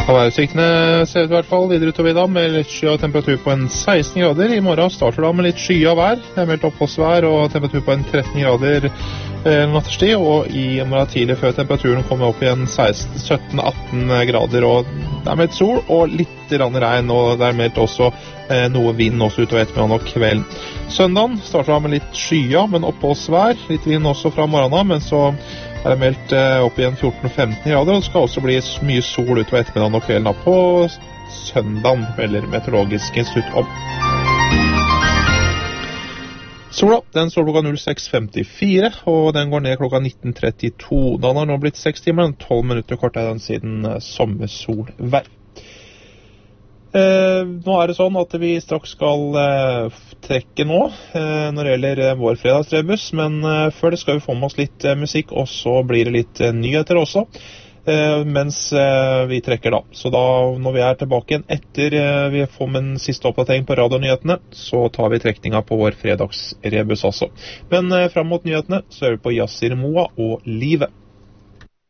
Værutsiktene ser ut I hvert fall videre utover I dag med litt sky og temperatur på en 16 grader. I morgen starter da med litt sky av vær. Det meldt oppholdsvær og temperatur på en 13 grader natterstid. Og I morgen tidlig før temperaturen kommer opp I en 17-18 grader. Og det meldt sol og litt regn, og det meldt også noe vind også utover ettermiddagen og kvelden. Søndagen starter da med litt skya, men oppholdsvær. Litt vind også fra morgenen, men så det meldt opp igjen 14-15 grader, og det skal også bli mye sol utover ettermiddagen og kvelden på søndagen, melder Meteorologisk institutt om. Sola, den står klokka 06.54, og den går ned klokka 19.32. Den har nå blitt 6 timer, 12 minutter kort den siden sommersolvær. Nå det sånn at vi straks skal trekke nå når det gjelder vår fredagsrebus, men før det skal vi få med oss litt musikk, og så blir det litt nyheter også, mens vi trekker da. Så da, når vi tilbake igjen etter vi får med den siste oppdatering på radionyhetene, så tar vi trekninga på vår fredagsrebus også. Men frem mot nyhetene så vi på Yassir Moa og Livet.